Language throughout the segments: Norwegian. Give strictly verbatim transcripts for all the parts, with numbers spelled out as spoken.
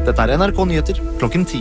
Dette er N R K Nyheter klokken ti.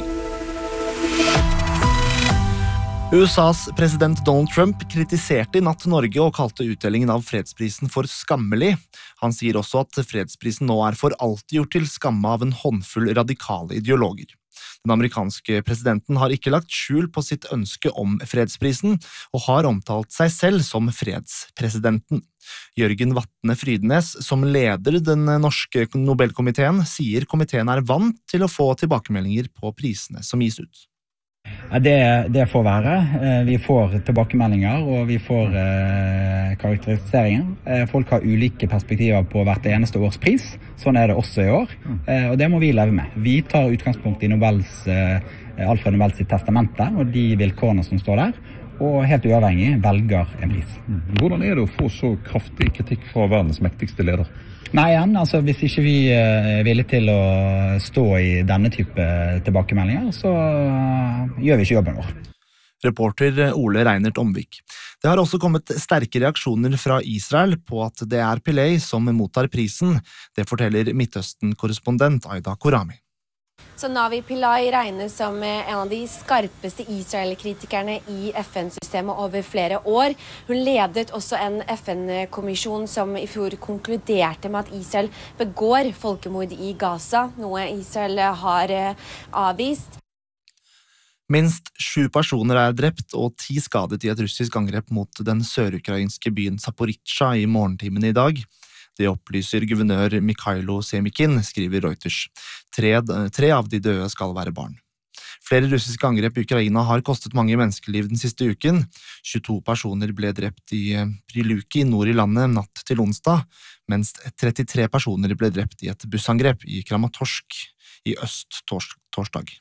U S A's president Donald Trump kritiserte i natt Norge og kalte utdelingen av fredsprisen for skammelig. Han sier også at fredsprisen nå er for alltid gjort til skamme av en håndfull radikale ideologer. Den amerikanske presidenten har ikke lagt skjul på sitt ønske om fredsprisen, og har omtalt seg selv som fredspresidenten. Jørgen Vatne Frydenes, som leder den norske Nobelkomiteen, sier komiteen er vant til å få tilbakemeldinger på prisene som gis ut. Det, det får være. Vi får tilbakemeldinger, og vi får eh, karakteriseringer. Folk har ulike perspektiver på hvert eneste års pris. Sånn er det også i år, eh, og det må vi leve med. Vi tar utgangspunkt i Nobels, eh, Alfred Nobels testamente og de vilkårene som står der, og helt uavhengig velger en pris. Hvordan er det å få så kraftig kritikk fra verdens mektigste leder? Nei, igjen, altså hvis ikke vi er villige til å stå i denne type tilbakemeldinger, så gjør vi ikke jobben vår. Reporter Ole Reinert Omvik. Det har også kommet sterke reaksjoner fra Israel på at det er Pillay som mottar prisen. Det forteller Midtøsten-korrespondent Aida Korami. Så Navi Pillay regnes som en av de skarpeste Israel-kritikerne i F N-systemet over flere år. Hun ledet også en F N-kommisjon som i fjor konkluderte med at Israel begår folkemord i Gaza, noe Israel har avvist. Minst sju personer er drept og ti skadet i et russisk angrep mot den sørukrainske byen Zaporizjzja i morgentimene i dag. Det opplyser guvernør Mikhailo Semikin, skriver Reuters. Tre, tre av de døde skal være barn. Flere russiske angrep i Ukraina har kostet mange menneskeliv den siste uken. tjueto personer ble drept i Priluki i nord i landet natt til onsdag, mens trettitre personer ble drept i et bussangrep i Kramatorsk i øst tors torsdag.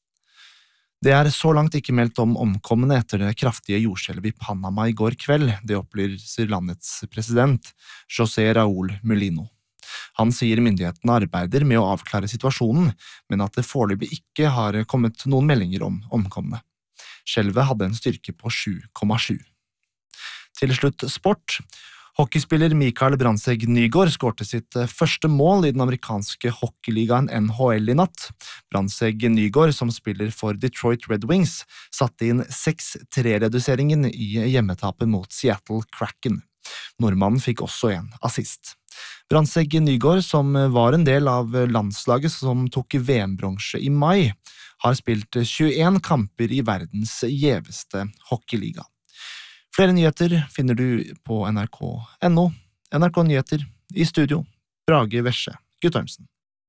Det er så langt ikke meldt om omkomne etter det kraftige jordskjelvet i Panama i går kveld, det opplyser landets president, José Raúl Mulino. Han sier myndighetene arbeider med å avklare situasjonen, men at det foreløpig ikke har kommet noen meldinger om omkomne. Skjelvet hadde en styrke på sju komma sju. Til slutt sport. Hockeyspiller Mikael Brandtzæg Nygaard skårte sitt første mål i den amerikanske hockeyligaen N H L i natt. Brandtzæg Nygaard, som spiller for Detroit Red Wings, satte inn seks tre-reduseringen i hjemmetapet mot Seattle Kraken. Nordmannen fikk også en assist. Brandtzæg Nygaard, som var en del av landslaget som tok V M-bronse i mai, har spilt tjueen kamper i verdens gjeveste hockeyliga. Flere nyheter finner du på N R K punktum N O. N R K Nyheter i studio, Brage Vesje Guttormsen.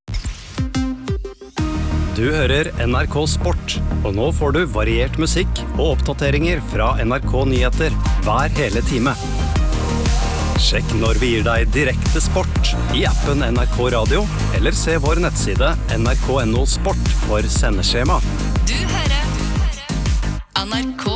Du hører N R K Sport, og nå får du variert musikk og oppdateringer fra N R K Nyheter hver hele time. Sjekk når vi gir deg direkte sport i appen N R K Radio, eller se vår nettside N R K punktum N O Sport for sendeskjema. Du hører N R K